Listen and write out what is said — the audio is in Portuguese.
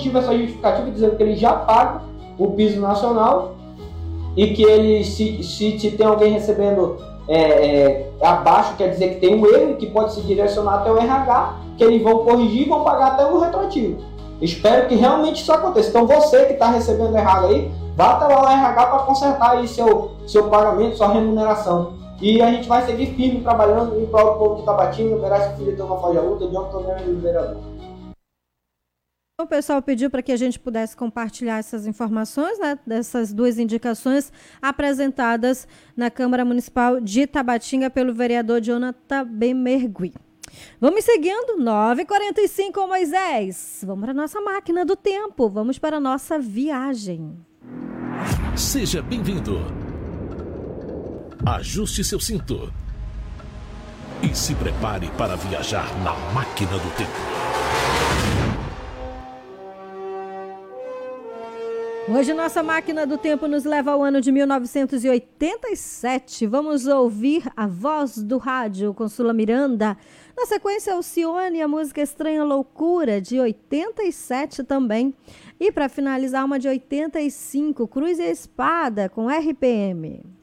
motivo essa justificativa dizendo que ele já paga o piso nacional e que ele, se tem alguém recebendo abaixo, quer dizer que tem um erro que pode se direcionar até o RH, que eles vão corrigir e vão pagar até o retroativo. Espero que realmente isso aconteça. Então você que está recebendo errado aí, vá até lá no RH para consertar aí seu pagamento, sua remuneração. E a gente vai seguir firme trabalhando em prol do povo de Tabatinga, merece filho de uma foge a luta, de Antônio vereador. O pessoal pediu para que a gente pudesse compartilhar essas informações, né, dessas duas indicações apresentadas na Câmara Municipal de Tabatinga pelo vereador Jonathan Bemergui. Vamos seguindo, 9h45, Moisés. Vamos para a nossa máquina do tempo, vamos para a nossa viagem. Seja bem-vindo. Ajuste seu cinto e se prepare para viajar na máquina do tempo. Hoje nossa máquina do tempo nos leva ao ano de 1987. Vamos ouvir A Voz do Rádio com Sula Miranda. Na sequência, Alcione, a música Estranha Loucura, de 87 também. E para finalizar, uma de 85, Cruz e Espada, com RPM.